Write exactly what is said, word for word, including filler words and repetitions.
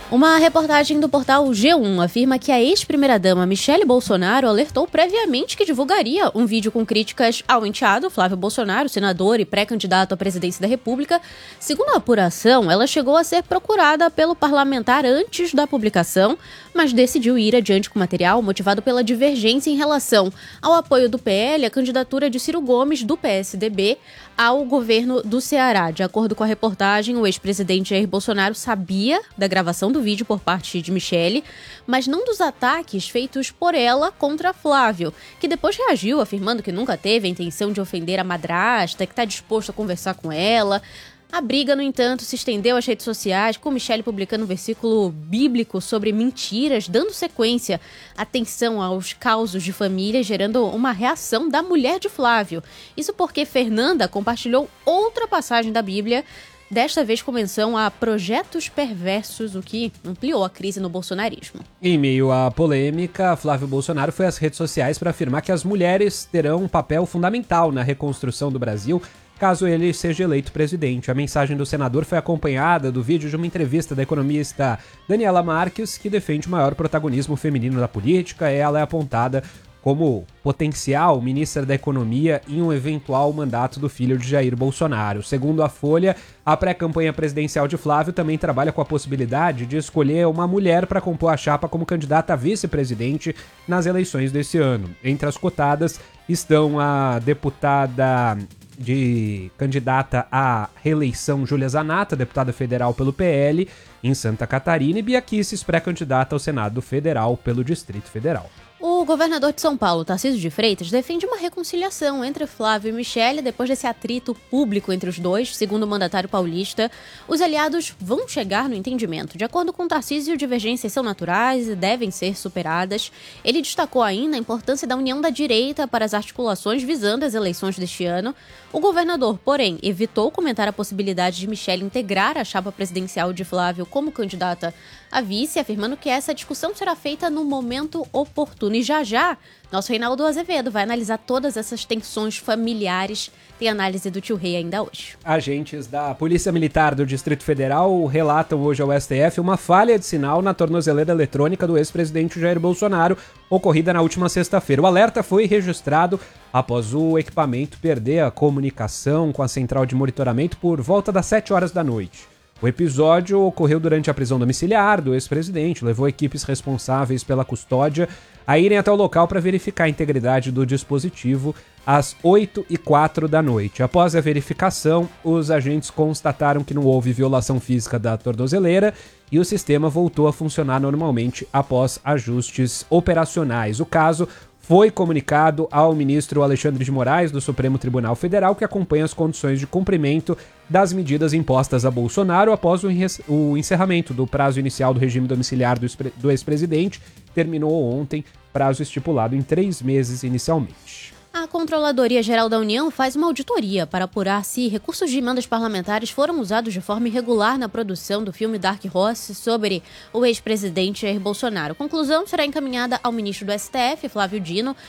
Uma reportagem do portal G um afirma que a ex-primeira-dama Michele Bolsonaro alertou previamente que divulgaria um vídeo com críticas ao enteado Flávio Bolsonaro, senador e pré-candidato à presidência da República. Segundo a apuração, ela chegou a ser procurada pelo parlamentar antes da publicação, mas decidiu ir adiante com o material motivado pela divergência em relação ao apoio do P L à candidatura de Ciro Gomes, do P S D B, ao governo do Ceará. De acordo com a reportagem, o ex-presidente Jair Bolsonaro sabia da gravação do vídeo por parte de Michele, mas não dos ataques feitos por ela contra Flávio, que depois reagiu afirmando que nunca teve a intenção de ofender a madrasta, que está disposto a conversar com ela. A briga, no entanto, se estendeu às redes sociais, com Michele publicando um versículo bíblico sobre mentiras, dando sequência, atenção aos causos de família, gerando uma reação da mulher de Flávio. Isso porque Fernanda compartilhou outra passagem da Bíblia, desta vez com menção a projetos perversos, o que ampliou a crise no bolsonarismo. Em meio à polêmica, Flávio Bolsonaro foi às redes sociais para afirmar que as mulheres terão um papel fundamental na reconstrução do Brasil, caso ele seja eleito presidente. A mensagem do senador foi acompanhada do vídeo de uma entrevista da economista Daniela Marques, que defende o maior protagonismo feminino da política. Ela é apontada como potencial ministra da Economia em um eventual mandato do filho de Jair Bolsonaro. Segundo a Folha, a pré-campanha presidencial de Flávio também trabalha com a possibilidade de escolher uma mulher para compor a chapa como candidata a vice-presidente nas eleições desse ano. Entre as cotadas estão a deputada de candidata à reeleição Júlia Zanata, deputada federal pelo P L em Santa Catarina, e Bia Kicis, pré-candidata ao Senado Federal pelo Distrito Federal. O governador de São Paulo, Tarcísio de Freitas, defende uma reconciliação entre Flávio e Michele depois desse atrito público entre os dois. Segundo o mandatário paulista, os aliados vão chegar no entendimento. De acordo com Tarcísio, divergências são naturais e devem ser superadas. Ele destacou ainda a importância da união da direita para as articulações visando as eleições deste ano. O governador, porém, evitou comentar a possibilidade de Michele integrar a chapa presidencial de Flávio como candidata a vice, afirmando que essa discussão será feita no momento oportuno. E já já, nosso Reinaldo Azevedo vai analisar todas essas tensões familiares. Tem análise do tio Rei ainda hoje. Agentes da Polícia Militar do Distrito Federal relatam hoje ao S T F uma falha de sinal na tornozeleira eletrônica do ex-presidente Jair Bolsonaro, ocorrida na última sexta-feira. O alerta foi registrado após o equipamento perder a comunicação com a central de monitoramento por volta das sete horas da noite. O episódio ocorreu durante a prisão domiciliar do ex-presidente, levou equipes responsáveis pela custódia a irem até o local para verificar a integridade do dispositivo às oito e quatro da noite. Após a verificação, os agentes constataram que não houve violação física da tornozeleira e o sistema voltou a funcionar normalmente após ajustes operacionais. O caso foi comunicado ao ministro Alexandre de Moraes, do Supremo Tribunal Federal, que acompanha as condições de cumprimento das medidas impostas a Bolsonaro após o encerramento do prazo inicial do regime domiciliar do ex-presidente. Terminou ontem, prazo estipulado em três meses inicialmente. A Controladoria Geral da União faz uma auditoria para apurar se recursos de emendas parlamentares foram usados de forma irregular na produção do filme Dark Horse sobre o ex-presidente Jair Bolsonaro. A conclusão será encaminhada ao ministro do S T F, Flávio Dino,